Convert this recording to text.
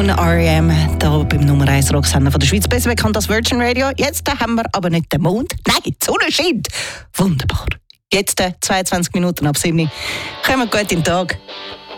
Alone, R.E.M. hier beim Nummer 1 Rocksender von der Schweiz, besser bekannt als Virgin Radio. Jetzt haben wir aber nicht den Mond, nein, die Sonne scheint. Wunderbar. Jetzt 22 Minuten ab 7 Uhr. Kommen wir gut in den Tag.